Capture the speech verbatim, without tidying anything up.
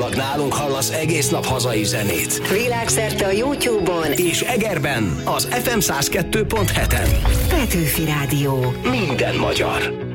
kizárólag nálunk hallasz egész nap hazai zenét. Világszerte a YouTube-on és Egerben az ef em száz kettő pont heten. Petőfi Rádió. Minden magyar.